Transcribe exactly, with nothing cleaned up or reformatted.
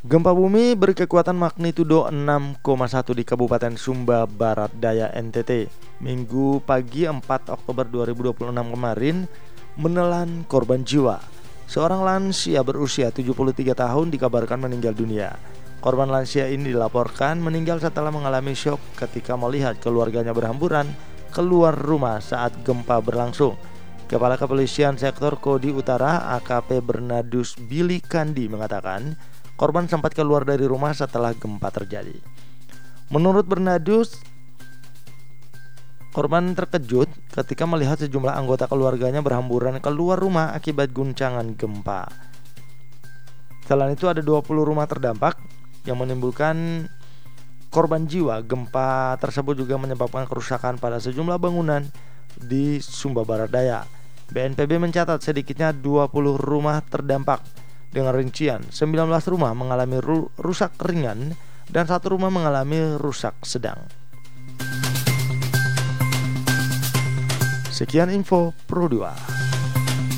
Gempa bumi berkekuatan magnitudo enam koma satu di Kabupaten Sumba Barat Daya N T T Minggu pagi empat Oktober dua ribu dua puluh enam kemarin menelan korban jiwa. Seorang lansia berusia tujuh puluh tiga tahun dikabarkan meninggal dunia. Korban lansia ini dilaporkan meninggal setelah mengalami syok ketika melihat keluarganya berhamburan keluar rumah saat gempa berlangsung. Kepala Kepolisian Sektor Kodi Utara A K P Bernardus Billy Kandi mengatakan korban sempat keluar dari rumah setelah gempa terjadi. Menurut Bernardus, korban terkejut ketika melihat sejumlah anggota keluarganya berhamburan keluar rumah akibat guncangan gempa. Selain itu ada dua puluh rumah terdampak yang menimbulkan korban jiwa. Gempa tersebut juga menyebabkan kerusakan pada sejumlah bangunan di Sumba Barat Daya. B N P B mencatat sedikitnya dua puluh rumah terdampak dengan rincian sembilan belas rumah mengalami ru- rusak ringan dan satu rumah mengalami rusak sedang. Sekian info Pro dua.